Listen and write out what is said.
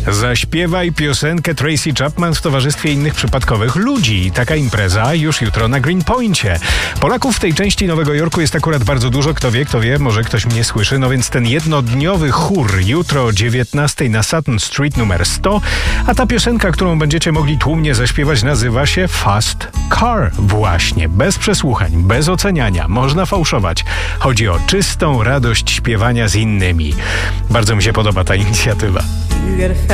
Zaśpiewaj piosenkę Tracy Chapman w towarzystwie innych przypadkowych ludzi. Taka impreza już jutro na Greenpoincie. Polaków w tej części Nowego Jorku jest akurat bardzo dużo. Kto wie, może ktoś mnie słyszy. No więc ten jednodniowy chór jutro o 19 na Sutton Street numer 100. A ta piosenka, którą będziecie mogli tłumnie zaśpiewać, nazywa się Fast Car. Właśnie. Bez przesłuchań, bez oceniania. Można fałszować. Chodzi o czystą radość śpiewania z innymi. Bardzo mi się podoba ta inicjatywa.